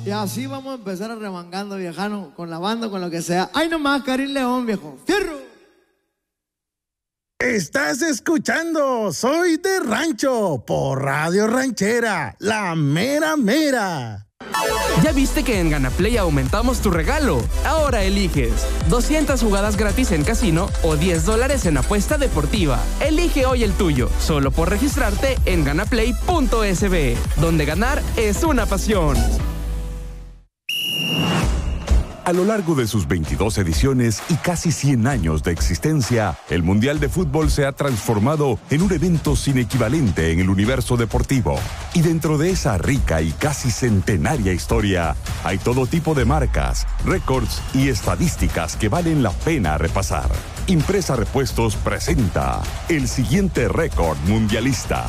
Y así vamos a empezar arremangando, viejano, con la banda, con lo que sea. ¡Ay, nomás, Karim León, viejo! ¡Fierro! Estás escuchando Soy de Rancho por Radio Ranchera, la mera mera. ¿Ya viste que en GanaPlay aumentamos tu regalo? Ahora eliges 200 jugadas gratis en casino o $10 en apuesta deportiva. Elige hoy el tuyo, solo por registrarte en ganaplay.sb, donde ganar es una pasión. A lo largo de sus 22 ediciones y casi 100 años de existencia, el Mundial de Fútbol se ha transformado en un evento sin equivalente en el universo deportivo. Y dentro de esa rica y casi centenaria historia, hay todo tipo de marcas, récords y estadísticas que valen la pena repasar. Impresa Repuestos presenta el siguiente récord mundialista.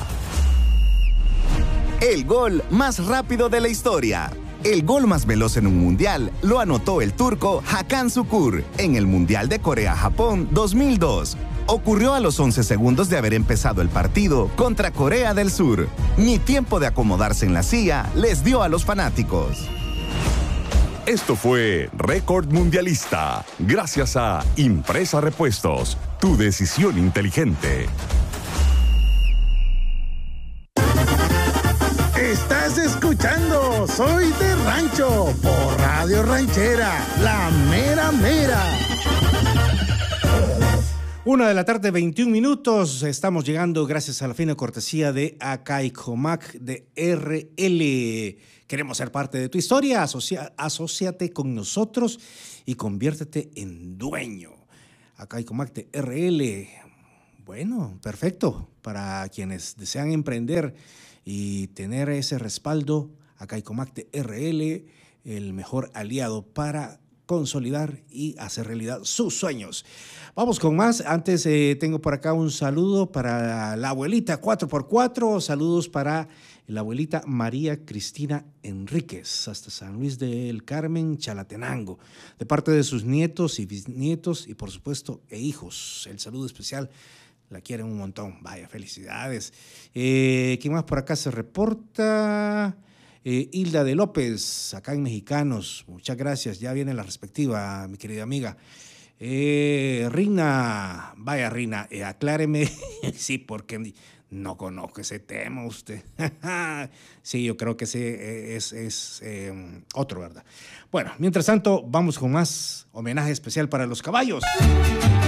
El gol más rápido de la historia. El gol más veloz en un mundial lo anotó el turco Hakan Şükür en el Mundial de Corea-Japón 2002. Ocurrió a los 11 segundos de haber empezado el partido contra Corea del Sur. Ni tiempo de acomodarse en la silla les dio a los fanáticos. Esto fue Récord Mundialista, gracias a Impresa Repuestos, tu decisión inteligente. Estás escuchando Soy de Rancho por Radio Ranchera, la mera mera. 1:21 p.m. Estamos llegando gracias a la fina cortesía de Acaicomac de RL. Queremos ser parte de tu historia. Asociate con nosotros y conviértete en dueño. Acaicomac de RL. Bueno, perfecto. Para quienes desean emprender y tener ese respaldo, Acaicomac de RL, el mejor aliado para consolidar y hacer realidad sus sueños. Vamos con más. Antes tengo por acá un saludo para la abuelita 4x4. Saludos para la abuelita María Cristina Enríquez, hasta San Luis del Carmen, Chalatenango, de parte de sus nietos y bisnietos y por supuesto hijos. El saludo especial. La quieren un montón. Vaya, felicidades. ¿Quién más por acá se reporta? Hilda de López, acá en Mexicanos. Muchas gracias. Ya viene la respectiva, mi querida amiga. Rina, vaya Rina, acláreme. Sí, porque no conozco ese tema usted. Sí, yo creo que ese es otro, ¿verdad? Bueno, mientras tanto, vamos con más homenaje especial para los caballos.